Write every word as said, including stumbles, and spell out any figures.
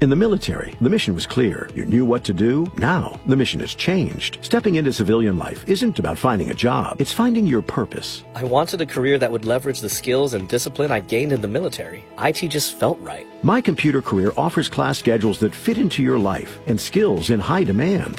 In the military, the mission was clear. You knew what to do. Now, the mission has changed. Stepping into civilian life isn't about finding a job. It's finding your purpose. I wanted a career that would leverage the skills and discipline I gained in the military. I T just felt right. My Computer Career offers class schedules that fit into your life and skills in high demand.